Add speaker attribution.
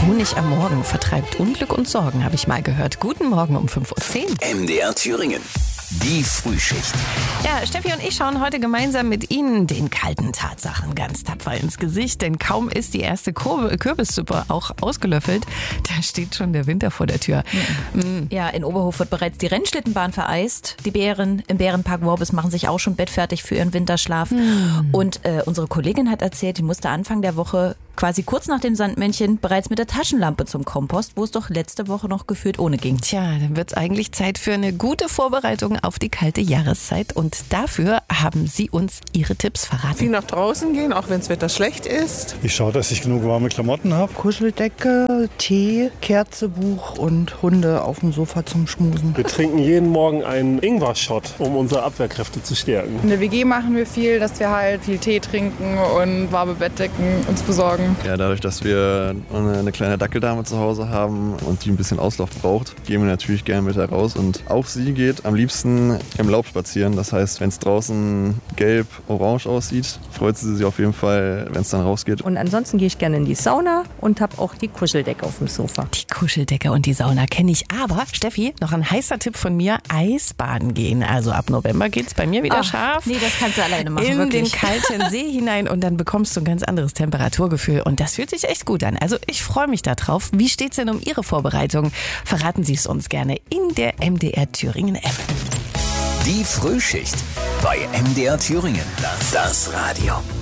Speaker 1: Honig am Morgen vertreibt Unglück und Sorgen, habe ich mal gehört. Guten Morgen um 5:10 Uhr.
Speaker 2: MDR Thüringen. Die Frühschicht.
Speaker 1: Ja, Steffi und ich schauen heute gemeinsam mit Ihnen den kalten Tatsachen ganz tapfer ins Gesicht, denn kaum ist die erste Kürbissuppe auch ausgelöffelt, da steht schon der Winter vor der Tür.
Speaker 3: Ja, in Oberhof wird bereits die Rennschlittenbahn vereist. Die Bären im Bärenpark Worbis machen sich auch schon bettfertig für ihren Winterschlaf. Und unsere Kollegin hat erzählt, die musste Anfang der Woche quasi kurz nach dem Sandmännchen bereits mit der Taschenlampe zum Kompost, wo es doch letzte Woche noch gefühlt ohne ging.
Speaker 1: Tja, dann wird es eigentlich Zeit für eine gute Vorbereitung auf die kalte Jahreszeit. Und dafür haben Sie uns Ihre Tipps verraten.
Speaker 4: Viel nach draußen gehen, auch wenn das Wetter schlecht ist.
Speaker 5: Ich schaue, dass ich genug warme Klamotten habe.
Speaker 6: Kuscheldecke, Tee, Kerzebuch und Hunde auf dem Sofa zum Schmusen.
Speaker 7: Wir trinken jeden Morgen einen Ingwer-Shot, um unsere Abwehrkräfte zu stärken.
Speaker 8: In der WG machen wir viel, dass wir halt viel Tee trinken und warme Bettdecken uns besorgen.
Speaker 9: Ja, dadurch, dass wir eine kleine Dackeldame zu Hause haben und die ein bisschen Auslauf braucht, gehen wir natürlich gerne mit her raus. Und auch sie geht am liebsten im Laub spazieren. Das heißt, wenn es draußen gelb-orange aussieht, freut sie sich auf jeden Fall, wenn es dann rausgeht.
Speaker 10: Und ansonsten gehe ich gerne in die Sauna und habe auch die Kuscheldecke auf dem Sofa.
Speaker 1: Die Kuscheldecke und die Sauna kenne ich. Aber, Steffi, noch ein heißer Tipp von mir, Eisbaden gehen. Also ab November geht es bei mir wieder scharf.
Speaker 3: Nee, das kannst du alleine machen,
Speaker 1: in
Speaker 3: wirklich.
Speaker 1: den kalten See hinein und dann bekommst du ein ganz anderes Temperaturgefühl. Und das fühlt sich echt gut an. Also ich freue mich da drauf. Wie steht's denn um Ihre Vorbereitung? Verraten Sie es uns gerne in der MDR Thüringen App.
Speaker 2: Die Frühschicht bei MDR Thüringen. Das Radio.